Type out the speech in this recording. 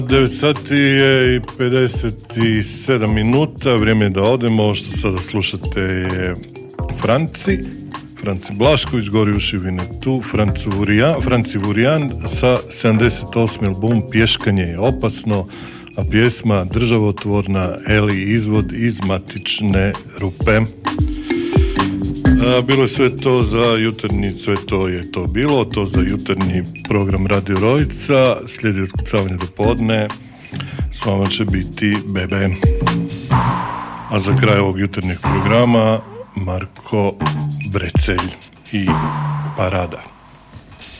9 sati je i 57 minuta, vrijeme je da odemo. Ovo što sada slušate je Franci Blašković, Gori uši vine tu, Franci Vurijan sa 78. album Pješkanje je opasno, a pjesma državotvorna Eli izvod iz matične rupe. Bilo je sve to za jutarnji, sve to je to bilo, to za jutarnji program Radio Rojica. Slijedi otkucavanje do podne, s vama će biti Bebe. A za kraj ovog jutarnjeg programa Marko Brecelj i Parada.